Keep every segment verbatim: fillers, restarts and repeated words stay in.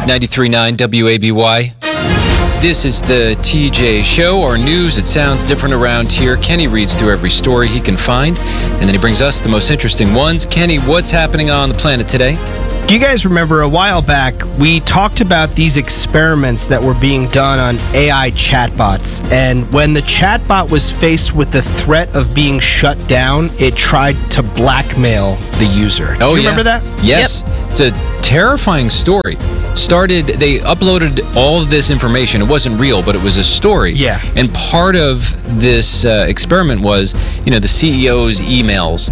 ninety-three point nine W A B Y. This is the T J Show, our news. It sounds different around here. Kenny reads through every story he can find, and then he brings us the most interesting ones. Kenny, what's happening on the planet today? Do you guys remember a while back, we talked about these experiments that were being done on A I chatbots, and when the chatbot was faced with the threat of being shut down, it tried to blackmail the user. Oh, Do you yeah. remember that? Yes. Yep. It's a terrifying story. Started, they uploaded all of this information. It wasn't real, but it was a story. Yeah. And part of this uh, experiment was, you know, the C E O's emails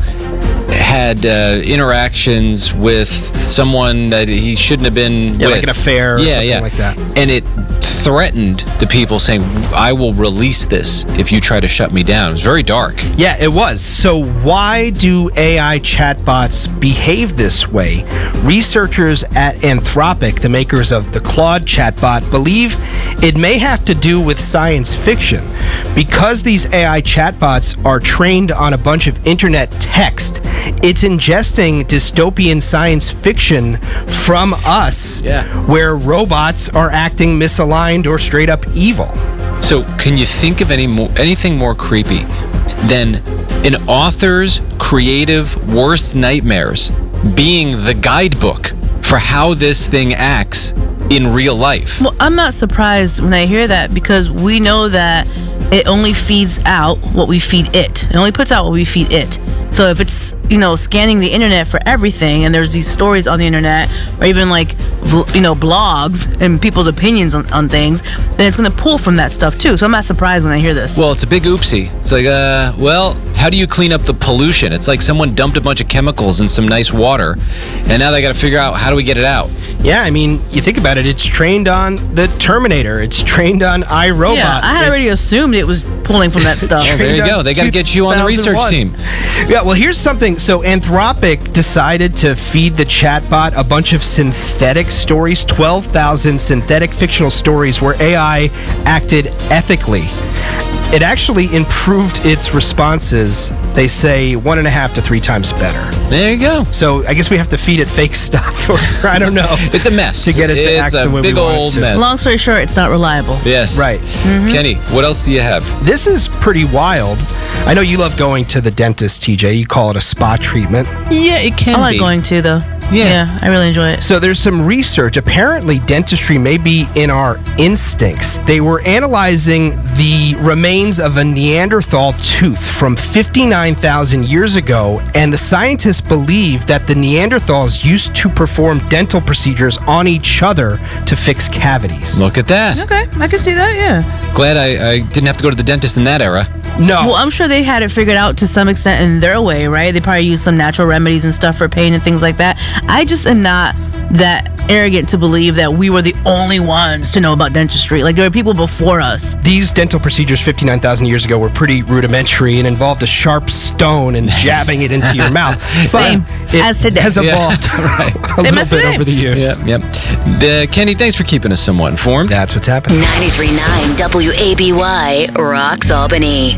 had uh, interactions with someone that he shouldn't have been yeah, with. like an affair or yeah, something yeah. like that. And it threatened the people, saying, I will release this if you try to shut me down. It was very dark. Yeah, it was. So why do A I chatbots behave this way? Researchers at Anthropic, the makers of the Claude chatbot, believe it may have to do with science fiction. Because these A I chatbots are trained on a bunch of internet text, it's ingesting dystopian science fiction from us, yeah. where robots are acting misaligned or straight up evil. So can you think of any more, anything more creepy than an author's creative worst nightmares being the guidebook for how this thing acts in real life? Well, I'm not surprised when I hear that, because we know that it only feeds out what we feed it. It only puts out what we feed it. So if it's, you know, scanning the internet for everything, and there's these stories on the internet, or even like, you know, blogs and people's opinions on, on things, then it's going to pull from that stuff too. So I'm not surprised when I hear this. Well, it's a big oopsie. It's like, uh, well, how do you clean up the pollution? It's like someone dumped a bunch of chemicals in some nice water, and now they got to figure out, how do we get it out? Yeah, I mean, you think about it, it's trained on the Terminator. It's trained on iRobot. Yeah, I had it's already assumed it was pulling from that stuff. Well, there you go. They got to get you on the research team. Yeah, well, here's something. So Anthropic decided to feed the chatbot a bunch of synthetic stories, twelve thousand synthetic fictional stories where A I acted ethically. It actually improved its responses, they say, one and a half to three times better. There you go. So I guess we have to feed it fake stuff, or I don't know. It's a mess. To get it to it's act a the way big we want old it to. mess. Long story short, it's not reliable. Yes. Right. Mm-hmm. Kenny, what else do you have? This is pretty wild. I know you love going to the dentist, T J. You call it a spa treatment. Yeah, it can I like be. going to, though. Yeah. yeah, I really enjoy it. So there's some research. Apparently, dentistry may be in our instincts. They were analyzing the remains of a Neanderthal tooth from fifty-nine thousand years ago, and the scientists believe that the Neanderthals used to perform dental procedures on each other to fix cavities. Look at that. Okay, I can see that, yeah. Glad I, I didn't have to go to the dentist in that era. No. Well, I'm sure they had it figured out to some extent in their way, right? They probably use some natural remedies and stuff for pain and things like that. I just am not that arrogant to believe that we were the only ones to know about dentistry. Like, there were people before us. These dental procedures fifty-nine thousand years ago were pretty rudimentary and involved a sharp stone and jabbing it into your mouth. Same But it as today. has evolved Yeah, right. a Same little as bit today. over the years. Yep. yep. Uh, Kenny, thanks for keeping us somewhat informed. That's what's happening. ninety-three point nine W A B Y rocks Albany.